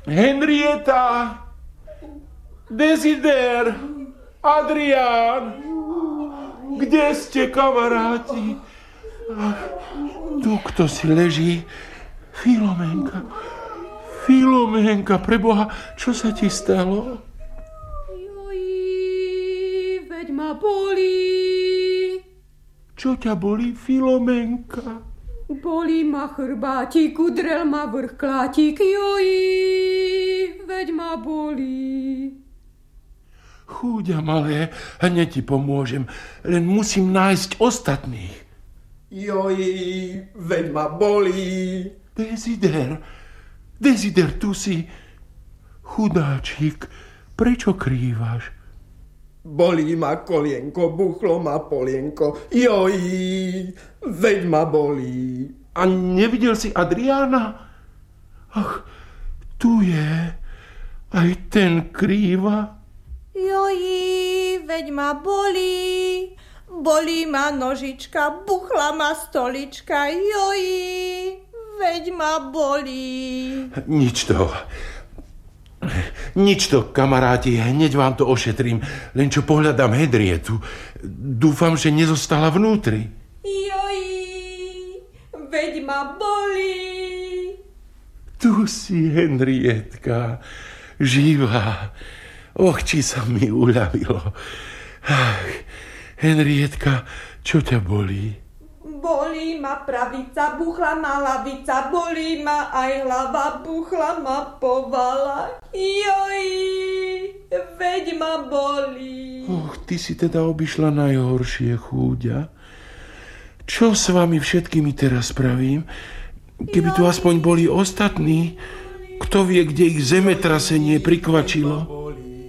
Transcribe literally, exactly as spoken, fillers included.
Henrieta! Desider! Adrián! Kde ste, kamaráti? Tu kto si leží? Filoménka. Filoménka, preboha, čo sa ti stalo? Joj, veď ma bolí. Čo ťa bolí, Filoménka? Bolí ma chrbátik, udrel ma vrch klátik. Joj, veď ma bolí. Chúďa malé, hneď ti pomôžem, len musím nájsť ostatných. Joj, veď ma bolí. Desider, Desider, tu si. Chudáčik, prečo krývaš? Bolí ma kolienko, buchlo ma polienko. Joj, veď ma bolí. A nevidel si Adriána? Ach, tu je. Aj ten krýva. Joj, veď ma bolí. Bolí ma nožička, buchla ma stolička. Joj, veď ma bolí. Nič to. Nič to, kamaráti, hneď vám to ošetrím. Len čo pohľadám Henrietu. Dúfam, že nezostala vnútri. Joj, veď ma bolí. Tu si, Henrietka, živá. Och, či sa mi uľavilo. Ach, Henrietka, čo ťa bolí? Bolí ma pravica, buchla ma lavica, bolí ma aj hlava, buchla ma povala. Joj, veď ma bolí. Och, ty si teda obišla najhoršie, chúďa. Čo s vami všetkými teraz spravím? Keby tu aspoň boli ostatní, kto vie, kde ich zemetrasenie prikvačilo.